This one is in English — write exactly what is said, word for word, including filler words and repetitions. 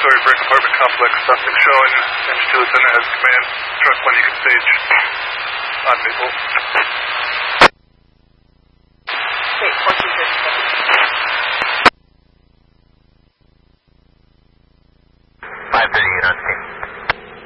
two-story brick apartment complex. Suspect showing. Engine two lieutenant has command. Truck one, you can stage on Maple.